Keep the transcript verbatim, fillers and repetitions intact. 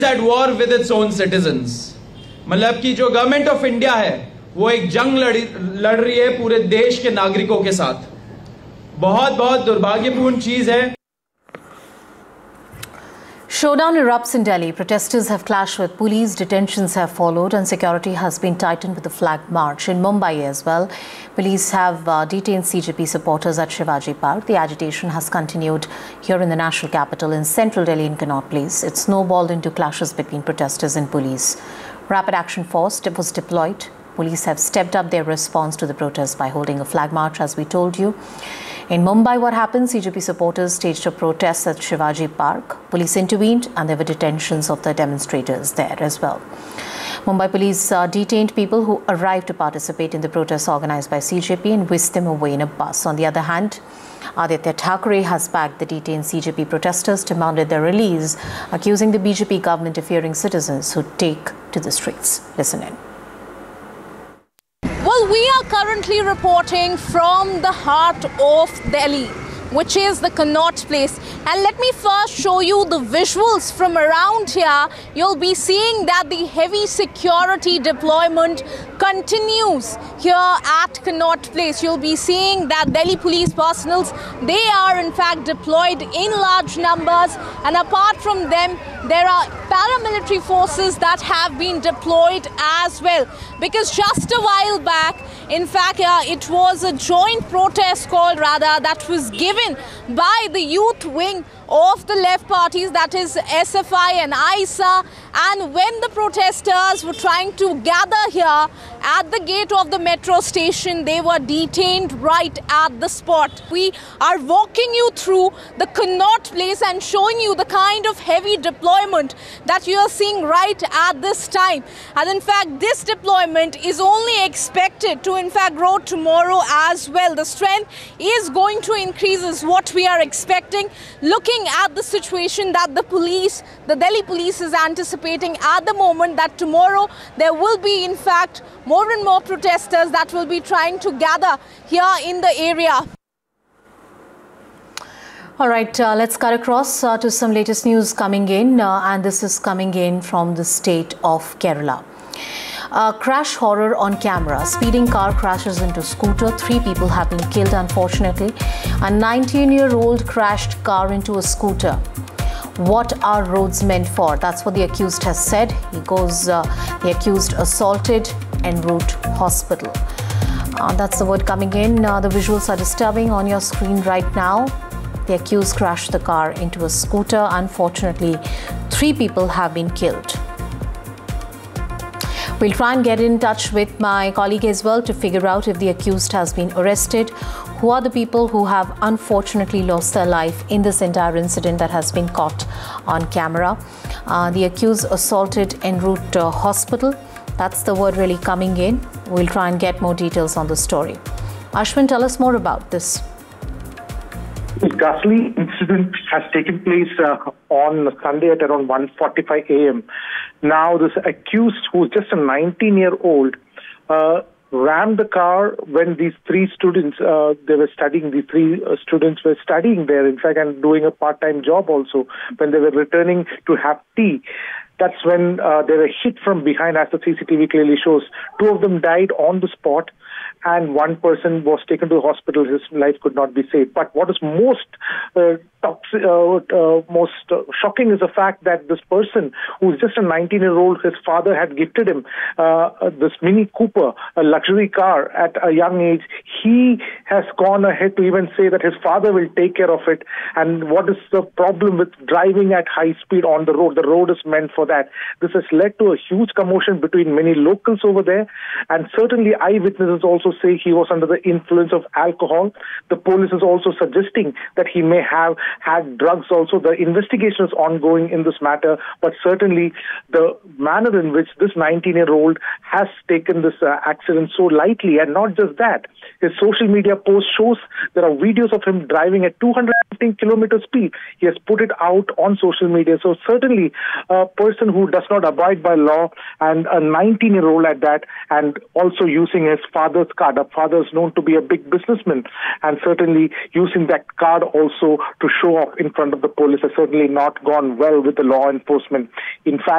at war with its own citizens. मतलब कि जो गवर्नमेंट ऑफ इंडिया है वो एक जंग लड़ी लड़ रही है पूरे देश के नागरिकों के साथ. बहुत बहुत दुर्भाग्यपूर्ण चीज है. Showdown erupts in Delhi. Protesters have clashed with police, detentions have followed, and security has been tightened with the flag march. In Mumbai as well, police have uh, detained C J P supporters at Shivaji Park. The agitation has continued here in the national capital in central Delhi in Connaught Place. It snowballed into clashes between protesters and police. Rapid action force was deployed. Police have stepped up their response to the protest by holding a flag march, as we told you. In Mumbai, what happened? C J P supporters staged a protest at Shivaji Park. Police intervened and there were detentions of the demonstrators there as well. Mumbai police uh, detained people who arrived to participate in the protest organized by C J P and whisked them away in a bus. On the other hand, Aditya Thackeray has backed the detained C J P protesters, demanded their release, accusing the B J P government of fearing citizens who take to the streets. Listen in. Well, we are currently reporting from the heart of Delhi, which is the Connaught Place. And let me first show you the visuals from around here. You'll be seeing that the heavy security deployment continues here at Connaught Place. You'll be seeing that Delhi police personnel, they are in fact deployed in large numbers. And apart from them, there are paramilitary forces that have been deployed as well. Because just a while back, in fact, uh, it was a joint protest call rather that was given by the youth wing of the left parties, that is S F I and I S A. And when the protesters were trying to gather here at the gate of the metro station, they were detained right at the spot. We are walking you through the Connaught Place and showing you the kind of heavy deployment that you are seeing right at this time. And in fact, this deployment is only expected to in fact grow tomorrow as well. The strength is going to increase is what we are expecting. Looking at the situation that the police, the Delhi police is anticipating at the moment, that tomorrow there will be in fact more and more protesters that will be trying to gather here in the area. All right, uh, let's cut across uh, to some latest news coming in, uh, and this is coming in from the state of Kerala. Uh, crash horror on camera. Speeding car crashes into scooter. Three people have been killed, unfortunately. A nineteen-year-old crashed car into a scooter. What are roads meant for? That's what the accused has said. He goes, uh, the accused assaulted en route hospital. Uh, that's the word coming in. Uh, the visuals are disturbing on your screen right now. The accused crashed the car into a scooter. Unfortunately, three people have been killed. We'll try and get in touch with my colleague as well to figure out if the accused has been arrested. Who are the people who have unfortunately lost their life in this entire incident that has been caught on camera? Uh, the accused assaulted en route uh, hospital. That's the word really coming in. We'll try and get more details on the story. Ashwin, tell us more about this. This ghastly incident has taken place uh, on Sunday at around one forty-five a m Now, this accused, who is just a nineteen-year-old, uh, rammed the car when these three students, uh, they were studying, the three uh, students were studying there, in fact, and doing a part-time job also, when they were returning to have tea. That's when uh, they were hit from behind, as the C C T V clearly shows. Two of them died on the spot, and one person was taken to the hospital. His life could not be saved. But what is most uh, toxic, uh, uh, most uh, shocking is the fact that this person, who's just a nineteen-year-old, his father had gifted him uh, this Mini Cooper, a luxury car, at a young age. He has gone ahead to even say that his father will take care of it. And what is the problem with driving at high speed on the road? The road is meant for that. This has led to a huge commotion between many locals over there, and certainly eyewitnesses also say he was under the influence of alcohol. The police is also suggesting that he may have had drugs also. The investigation is ongoing in this matter, but certainly the manner in which this nineteen-year-old has taken this uh, accident so lightly, and not just that, His social media post shows there are videos of him driving at two hundred fifteen kilometer speed. He has put it out on social media. So certainly a person who does not abide by law, and a nineteen-year-old at that, and also using his father's card. A father is known to be a big businessman, and certainly using that card also to show off in front of the police has certainly not gone well with the law enforcement. In fact,